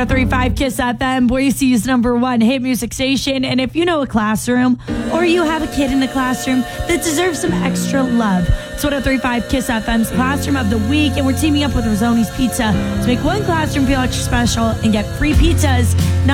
103.5 KISS FM, Boise's #1 hit music station. And if you know a classroom or you have a kid in a classroom that deserves some extra love, it's 103.5 KISS FM's Classroom of the Week. And we're teaming up with Rizzoni's Pizza to make one classroom feel extra special and get free pizzas.